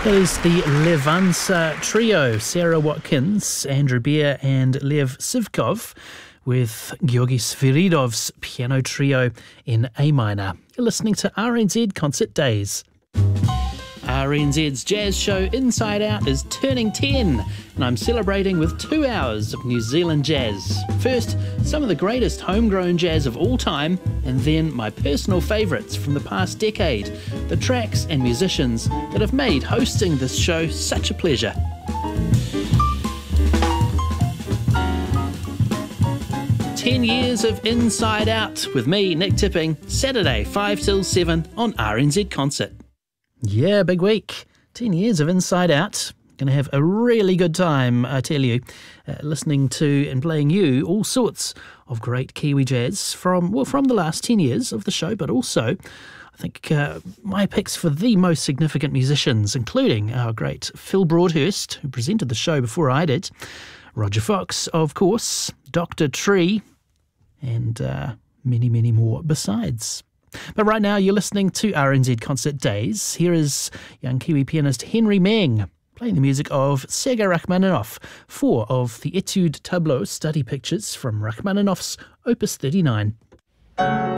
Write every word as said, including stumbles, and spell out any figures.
That is the Levansa Trio, Sarah Watkins, Andrew Beer and Lev Sivkov, with Georgi Sviridov's piano trio in A minor. You're listening to R N Z Concert Days. R N Z's jazz show Inside Out is turning ten, and I'm celebrating with two hours of New Zealand jazz. First, some of the greatest homegrown jazz of all time, and then my personal favourites from the past decade, the tracks and musicians that have made hosting this show such a pleasure. ten years of Inside Out with me, Nick Tipping, Saturday five till seven on R N Z Concert. Yeah, big week. ten years of Inside Out. Going to have a really good time, I tell you, uh, listening to and playing you all sorts of great Kiwi jazz from, well, from the last ten years of the show, but also, I think, uh, my picks for the most significant musicians, including our great Phil Broadhurst, who presented the show before I did, Roger Fox, of course, Doctor Tree, and uh, many, many more besides. But right now you're listening to R N Z Concert Days. Here is young Kiwi pianist Henry Meng playing the music of Sergei Rachmaninoff, four of the Etude Tableau study pictures from Rachmaninoff's Opus thirty-nine.